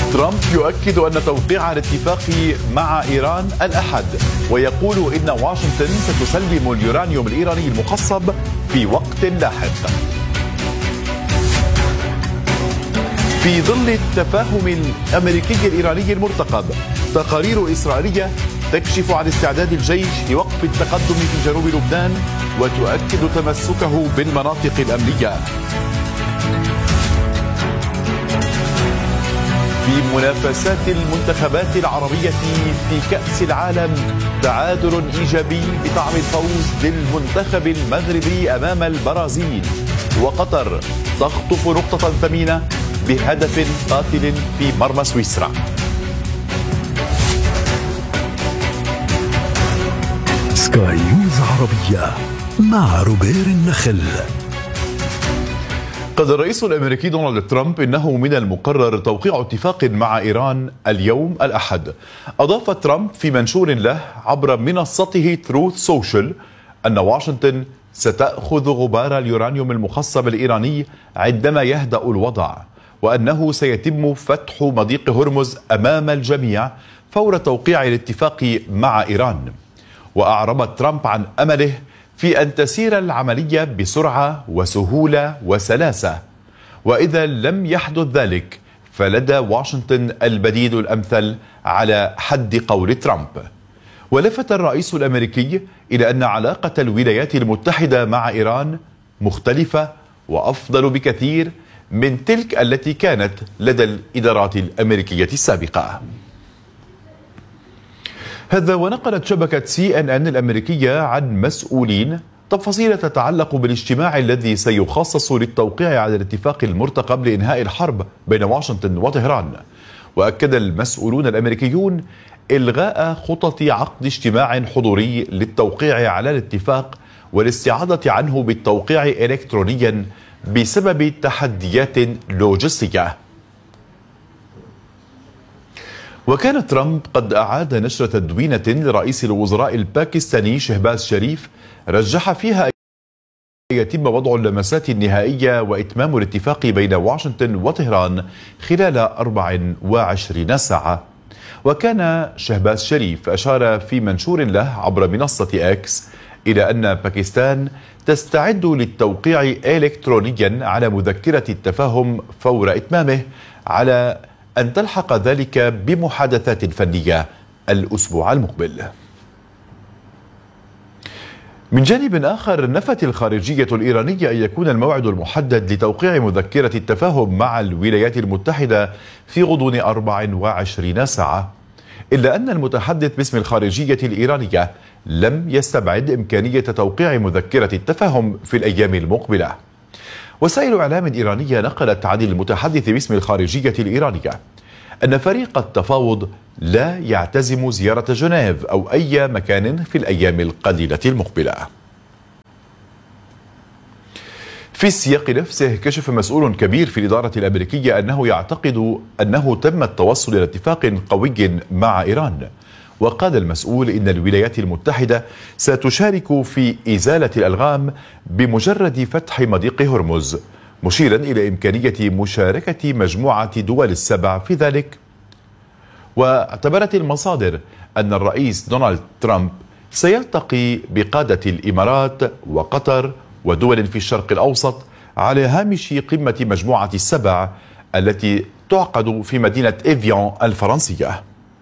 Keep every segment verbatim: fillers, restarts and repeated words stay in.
ترامب يؤكد أن توقيع الاتفاق مع إيران الأحد، ويقول إن واشنطن ستسلم اليورانيوم الإيراني المخصب في وقت لاحق. في ظل التفاهم الأمريكي الإيراني المرتقب، تقارير إسرائيلية تكشف عن استعداد الجيش لوقف التقدم في جنوب لبنان وتؤكد تمسكه بالمناطق الأمنية. في منافسات المنتخبات العربية في كأس العالم، تعادل إيجابي بطعم الفوز للمنتخب المغربي أمام البرازيل، وقطر تخطف نقطة ثمينة بهدف قاتل في مرمى سويسرا. سكاي نيوز عربية مع روبير النخل. قال الرئيس الأمريكي دونالد ترامب إنه من المقرر توقيع اتفاق مع إيران اليوم الأحد. أضاف ترامب في منشور له عبر منصته تروث سوشيال أن واشنطن ستأخذ غبار اليورانيوم المخصب الإيراني عندما يهدأ الوضع، وأنه سيتم فتح مضيق هرمز أمام الجميع فور توقيع الاتفاق مع إيران. وأعرب ترامب عن أمله في أن تسير العملية بسرعة وسهولة وسلاسة، وإذا لم يحدث ذلك فلدى واشنطن البديل الأمثل على حد قول ترامب. ولفت الرئيس الأمريكي إلى أن علاقة الولايات المتحدة مع إيران مختلفة وأفضل بكثير من تلك التي كانت لدى الإدارات الأمريكية السابقة. هذا ونقلت شبكة سي إن إن الأمريكية عن مسؤولين تفاصيل تتعلق بالاجتماع الذي سيخصص للتوقيع على الاتفاق المرتقب لإنهاء الحرب بين واشنطن وطهران. وأكد المسؤولون الأمريكيون إلغاء خطط عقد اجتماع حضوري للتوقيع على الاتفاق والاستعاضة عنه بالتوقيع إلكترونيا بسبب تحديات لوجستية. وكان ترامب قد أعاد نشر تدوينة لرئيس الوزراء الباكستاني شهباز شريف رجح فيها أن يتم وضع اللمسات النهائية وإتمام الاتفاق بين واشنطن وطهران خلال أربع وعشرين ساعة. وكان شهباز شريف أشار في منشور له عبر منصة إكس إلى أن باكستان تستعد للتوقيع إلكترونيا على مذكرة التفاهم فور إتمامه، على أن تلحق ذلك بمحادثات فنية الأسبوع المقبل. من جانب آخر، نفت الخارجية الإيرانية أن يكون الموعد المحدد لتوقيع مذكرة التفاهم مع الولايات المتحدة في غضون أربع وعشرين ساعة، إلا أن المتحدث باسم الخارجية الإيرانية لم يستبعد إمكانية توقيع مذكرة التفاهم في الأيام المقبلة. وسائل إعلام إيرانية نقلت عن المتحدث باسم الخارجية الإيرانية أن فريق التفاوض لا يعتزم زيارة جنيف أو أي مكان في الأيام القليلة المقبلة. في السياق نفسه، كشف مسؤول كبير في الإدارة الأمريكية أنه يعتقد أنه تم التوصل إلى اتفاق قوي مع إيران. وقال المسؤول إن الولايات المتحدة ستشارك في إزالة الألغام بمجرد فتح مضيق هرمز، مشيرا إلى إمكانية مشاركة مجموعة دول السبع في ذلك. واعتبرت المصادر أن الرئيس دونالد ترامب سيلتقي بقادة الإمارات وقطر ودول في الشرق الأوسط على هامش قمة مجموعة السبع التي تعقد في مدينة إيفيان الفرنسية.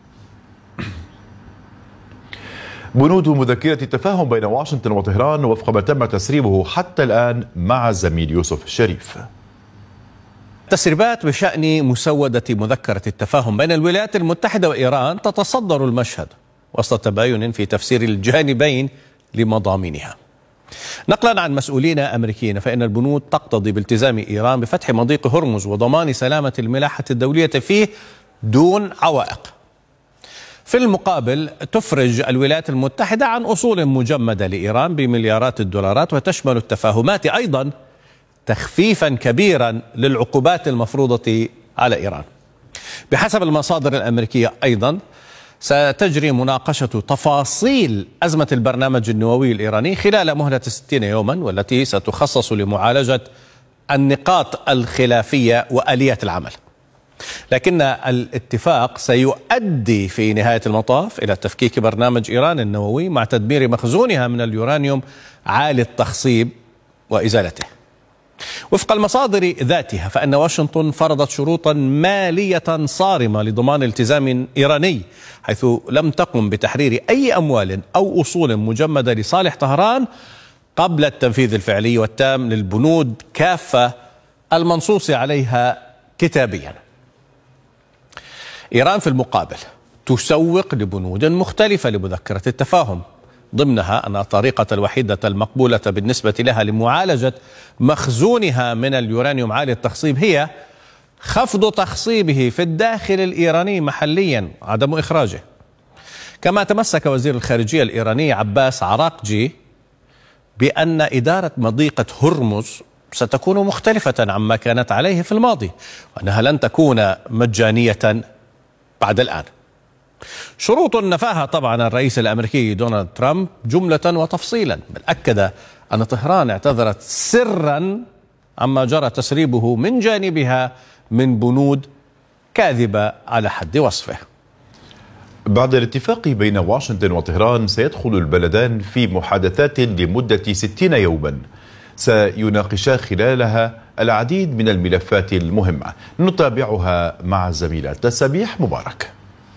بنود مذكرة التفاهم بين واشنطن وطهران وفق ما تم تسريبه حتى الآن مع الزميل يوسف الشريف. تسريبات بشأن مسودة مذكرة التفاهم بين الولايات المتحدة وإيران تتصدر المشهد وسط تباين في تفسير الجانبين لمضامينها. نقلا عن مسؤولين أمريكيين، فإن البنود تقتضي بالتزام إيران بفتح مضيق هرمز وضمان سلامة الملاحة الدولية فيه دون عوائق. في المقابل تفرج الولايات المتحدة عن أصول مجمدة لإيران بمليارات الدولارات، وتشمل التفاهمات أيضا تخفيفا كبيرا للعقوبات المفروضة على إيران. بحسب المصادر الأمريكية أيضا ستجري مناقشة تفاصيل أزمة البرنامج النووي الإيراني خلال مهلة ستين يوما، والتي ستخصص لمعالجة النقاط الخلافية وآليات العمل. لكن الاتفاق سيؤدي في نهاية المطاف إلى تفكيك برنامج إيران النووي مع تدمير مخزونها من اليورانيوم عالي التخصيب وإزالته. وفق المصادر ذاتها فإن واشنطن فرضت شروطا مالية صارمة لضمان التزام إيراني، حيث لم تقم بتحرير أي أموال أو أصول مجمدة لصالح طهران قبل التنفيذ الفعلي والتام للبنود كافة المنصوص عليها كتابيا. إيران في المقابل تسوق لبنود مختلفة لمذكرة التفاهم، ضمنها أن الطريقة الوحيدة المقبولة بالنسبة لها لمعالجة مخزونها من اليورانيوم عالي التخصيب هي خفض تخصيبه في الداخل الإيراني محليا، عدم إخراجه. كما تمسك وزير الخارجية الإيراني عباس عراقجي بأن إدارة مضيقة هرمز ستكون مختلفة عما كانت عليه في الماضي، وأنها لن تكون مجانية بعد الآن. شروط نفاها طبعا الرئيس الأمريكي دونالد ترامب جملة وتفصيلا، بل أكد أن طهران اعتذرت سرا عما جرى تسريبه من جانبها من بنود كاذبة على حد وصفه. بعد الاتفاق بين واشنطن وطهران سيدخل البلدان في محادثات لمدة ستين يوما سيناقشا خلالها العديد من الملفات المهمة، نتابعها مع الزميلة تسابيح مبارك.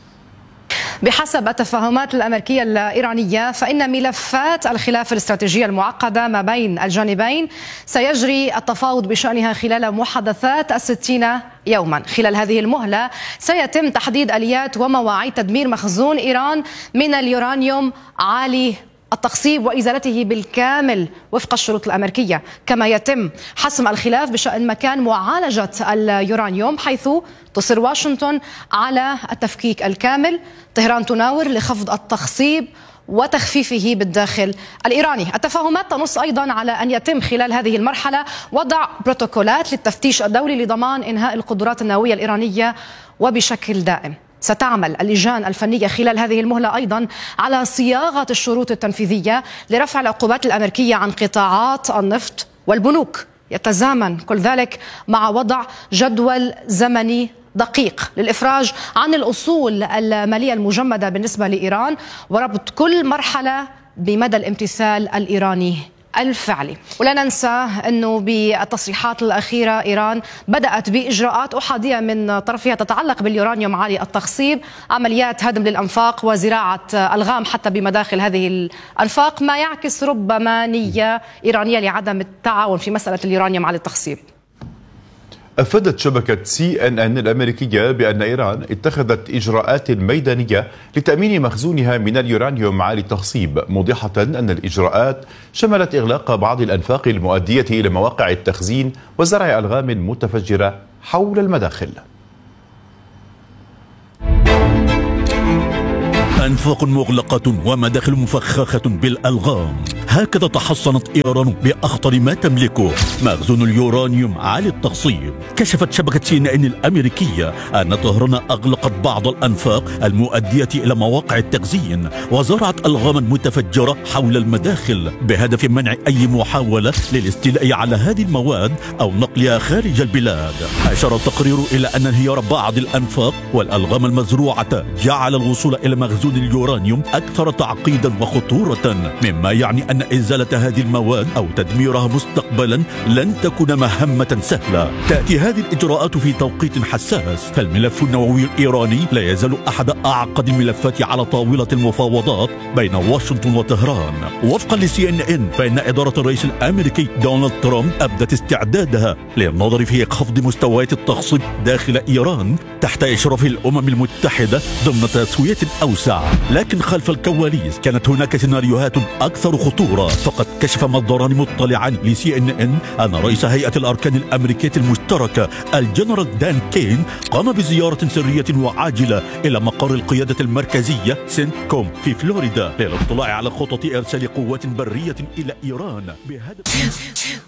بحسب التفاهمات الأمريكية الإيرانية فإن ملفات الخلاف الاستراتيجية المعقدة ما بين الجانبين سيجري التفاوض بشأنها خلال محادثات الستين يوما. خلال هذه المهلة سيتم تحديد آليات ومواعيد تدمير مخزون إيران من اليورانيوم عالي التخصيب وإزالته بالكامل وفق الشروط الأمريكية. كما يتم حسم الخلاف بشأن مكان معالجة اليورانيوم، حيث تصر واشنطن على التفكيك الكامل، طهران تناور لخفض التخصيب وتخفيفه بالداخل الإيراني. التفاهمات تنص أيضا على أن يتم خلال هذه المرحلة وضع بروتوكولات للتفتيش الدولي لضمان إنهاء القدرات النووية الإيرانية وبشكل دائم. ستعمل اللجان الفنية خلال هذه المهلة أيضا على صياغة الشروط التنفيذية لرفع العقوبات الأمريكية عن قطاعات النفط والبنوك. يتزامن كل ذلك مع وضع جدول زمني دقيق للإفراج عن الأصول المالية المجمدة بالنسبة لإيران، وربط كل مرحلة بمدى الامتثال الإيراني الفعلي. ولا ننسى أنه بالتصريحات الأخيرة إيران بدأت بإجراءات أحادية من طرفها تتعلق باليورانيوم عالي التخصيب، عمليات هدم للأنفاق وزراعة ألغام حتى بمداخل هذه الأنفاق، ما يعكس ربما نية إيرانية لعدم التعاون في مسألة اليورانيوم عالي التخصيب. أفادت شبكة سي إن إن الأمريكية بأن إيران اتخذت إجراءات ميدانية لتأمين مخزونها من اليورانيوم عالي التخصيب، موضحة أن الإجراءات شملت إغلاق بعض الأنفاق المؤدية إلى مواقع التخزين وزرع ألغام متفجرة حول المداخل. أنفاق مغلقة ومداخل مفخخة بالألغام، هكذا تحصنت إيران بأخطر ما تملكه، مخزون اليورانيوم عالي التخصيب. كشفت شبكة سي إن إن الأمريكية أن طهران أغلقت بعض الأنفاق المؤدية إلى مواقع التخزين وزرعت ألغاما متفجرة حول المداخل بهدف منع أي محاولة للاستيلاء على هذه المواد أو نقلها خارج البلاد. أشار التقرير إلى أن انهيار بعض الأنفاق والألغام المزروعة جعل الوصول إلى مخزون اليورانيوم أكثر تعقيدا وخطورة، مما يعني أن إزالة هذه المواد أو تدميرها مستقبلا لن تكون مهمة سهلة. تأتي هذه الإجراءات في توقيت حساس، فالملف النووي الإيراني لا يزال أحد أعقد الملفات على طاولة المفاوضات بين واشنطن وطهران. وفقا لسي إن إن فإن إدارة الرئيس الأمريكي دونالد ترامب أبدت استعدادها للنظر في خفض مستويات التخصيب داخل إيران تحت إشراف الأمم المتحدة ضمن تسوية أوسع. لكن خلف الكواليس كانت هناك سيناريوهات أكثر خطورة، فقد كشف مصدران مطلعان لسي إن إن أن رئيس هيئة الأركان الأمريكية المشتركة الجنرال دان كين قام بزيارة سرية وعاجلة إلى مقر القيادة المركزية سنتكوم في فلوريدا للاطلاع على خطط إرسال قوات برية إلى إيران بهدف